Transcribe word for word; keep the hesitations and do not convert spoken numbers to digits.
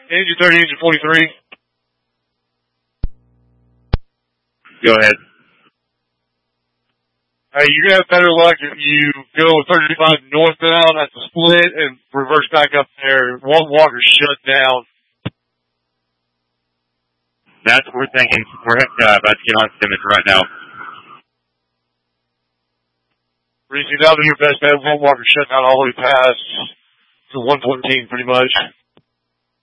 Engine thirty, engine forty-three. Go ahead. Uh, you're going to have better luck if you go thirty-five northbound at the split and reverse back up there. One Walker's shut down. That's what we're thinking. We're uh, about to get on Simmons right now. Reaching out to your best bet. One Walker shut down all the way past to one fourteen pretty much.